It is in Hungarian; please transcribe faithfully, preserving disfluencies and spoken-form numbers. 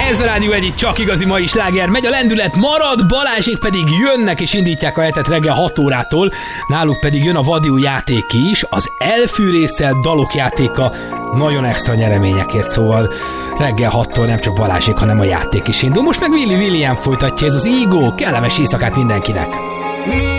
Ez a Rádió egyik csak igazi mai sláger. Megy a lendület, marad, Balázsék pedig jönnek és indítják a hetet reggel hat órától. Náluk pedig jön a vadiú játék is, az elfűrésszel dalok játéka, nagyon extra nyereményekért, szóval reggel hattól nem csak Balázsék, hanem a játék is indul. Most meg Willy William folytatja, ez az Ego, kellemes éjszakát mindenkinek.